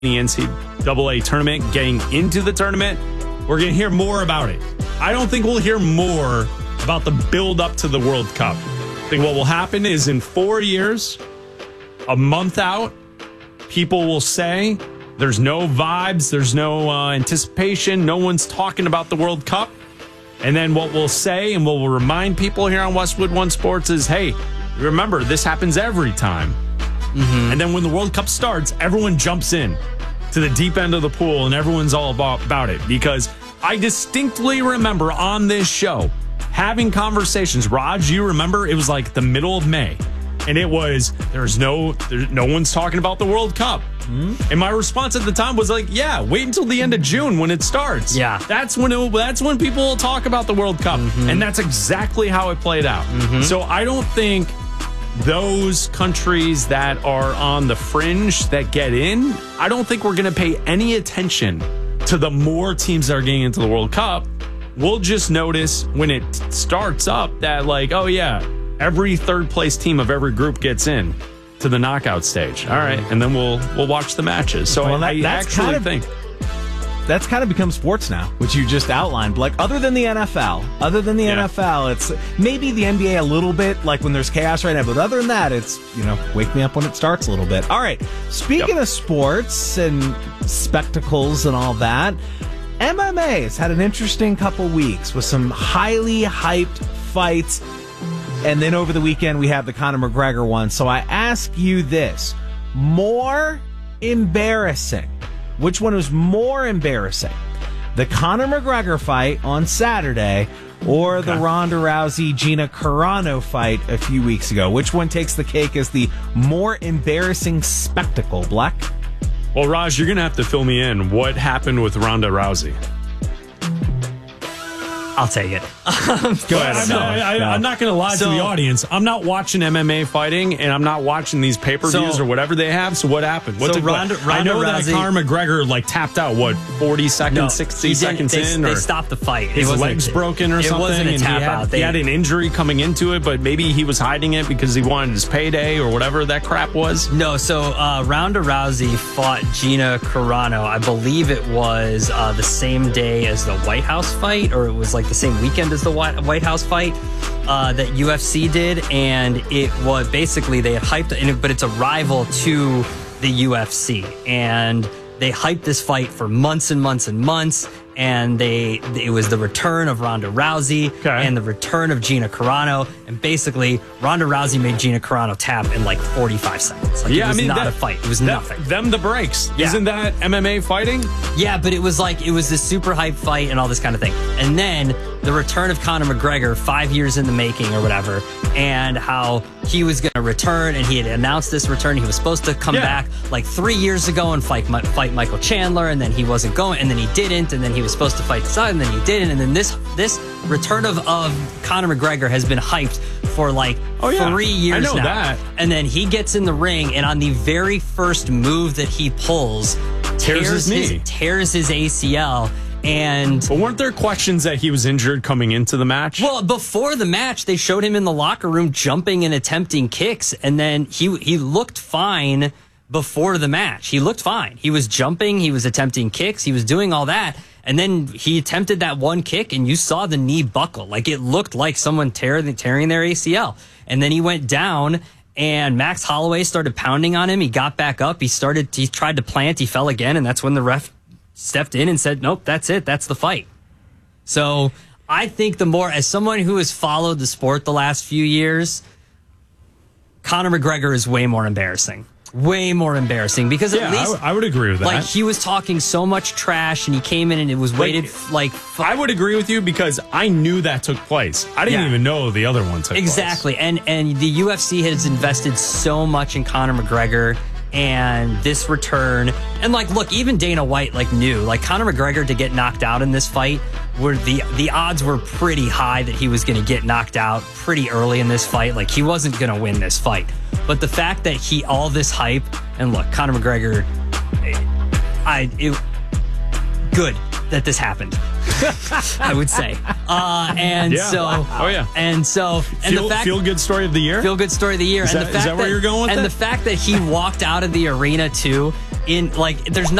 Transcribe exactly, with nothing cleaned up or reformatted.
the N C double A tournament, getting into the tournament. We're going to hear more about it. I don't think we'll hear more about the build up to the World Cup. I think what will happen is in four years, a month out, people will say there's no vibes, there's no uh, anticipation, no one's talking about the World Cup. And then what we'll say and what we'll remind people here on Westwood One Sports is, hey, remember, this happens every time. Mm-hmm. And then when the World Cup starts, everyone jumps in to the deep end of the pool and everyone's all about, about it. Because I distinctly remember on this show having conversations. Raj, you remember it was like the middle of May. And it was, there's no, there, no one's talking about the World Cup. Mm-hmm. And my response at the time was like, yeah, wait until the end of June when it starts. Yeah. That's when it, that's when people will talk about the World Cup. Mm-hmm. And that's exactly how it played out. Mm-hmm. So I don't think those countries that are on the fringe that get in, I don't think we're going to pay any attention to the more teams that are getting into the World Cup. We'll just notice when it starts up that, like, oh, yeah, every third place team of every group gets in to the knockout stage. All right. And then we'll we'll watch the matches. So well, I, that, I actually kind of, think that's kind of become sports now, which you just outlined. Like, other than the N F L, other than the yeah. N F L, it's maybe the N B A a little bit, like when there's chaos right now. But other than that, it's, you know, wake me up when it starts a little bit. All right. Speaking yep. of sports and spectacles and all that, M M A has had an interesting couple weeks with some highly hyped fights. And then over the weekend, we have the Conor McGregor one. So I ask you this, more embarrassing. Which one was more embarrassing? The Conor McGregor fight on Saturday or okay. the Ronda Rousey Gina Carano fight a few weeks ago? Which one takes the cake as the more embarrassing spectacle, Black? Well, Raj, you're going to have to fill me in. What happened with Ronda Rousey? I'll take it. Go ahead. I'm, no, not, I, no. I'm not going to lie so, to the audience. I'm not watching M M A fighting, and I'm not watching these pay-per-views so, or whatever they have. So what happened? What so did, Ronda, what? Ronda I know Rousey, that Conor McGregor like tapped out, what, forty seconds, no, sixty seconds they, in? They or stopped the fight. His legs broken or it something? It wasn't a tap and he had, out. They, he had an injury coming into it, but maybe he was hiding it because he wanted his payday or whatever that crap was? No, so uh, Ronda Rousey fought Gina Carano. I believe it was uh, the same day as the White House fight, or it was like the same weekend as the White House fight uh, that U F C did, and it was basically they had hyped it, but it's a rival to the U F C, and they hyped this fight for months and months and months, and they it was the return of Ronda Rousey okay. and the return of Gina Carano, and basically Ronda Rousey made Gina Carano tap in like forty-five seconds. Like, yeah, it was I mean, not that, a fight. It was that, nothing. Them the breaks. Yeah. Isn't that M M A fighting? Yeah, but it was like, it was this super hype fight and all this kind of thing. And then the return of Conor McGregor, five years in the making or whatever, and how he was going to return, and he had announced this return. He was supposed to come yeah. back like three years ago and fight fight Michael Chandler, and then he wasn't going, and then he didn't, and then he was supposed to fight Desai, and then he didn't, and then this this return of, of Conor McGregor has been hyped for like oh, yeah. three years I know now. That. And then he gets in the ring, and on the very first move that he pulls, tears, tears his knee, his, tears his A C L. And but weren't there questions that he was injured coming into the match? Well, before the match, they showed him in the locker room jumping and attempting kicks, and then he he looked fine before the match. He looked fine. He was jumping, he was attempting kicks, he was doing all that, and then he attempted that one kick, and you saw the knee buckle. Like, it looked like someone tear, tearing their A C L. And then he went down, and Max Holloway started pounding on him. He got back up. He started. He tried to plant. He fell again, and that's when the ref stepped in and said, nope, that's it. That's the fight. So I think the more, as someone who has followed the sport the last few years, Conor McGregor is way more embarrassing. Way more embarrassing because yeah, at least I, w- I would agree with that. Like, he was talking so much trash, and he came in and it was weighted like. like I would agree with you because I knew that took place. I didn't yeah. even know the other one took exactly. place. Exactly, and and the U F C has invested so much in Conor McGregor. And this return, and like, look, even Dana White like knew, like, Conor McGregor to get knocked out in this fight, were the the odds were pretty high that he was going to get knocked out pretty early in this fight. Like, he wasn't going to win this fight. But the fact that he all this hype, and look, Conor McGregor, I it, good that this happened. I would say, uh, and yeah. so, oh yeah, and so, and feel, the fact, feel good story of the year, feel good story of the year, is and that, the fact is that where that, you're going with and it? the fact that he walked out of the arena too, in like there's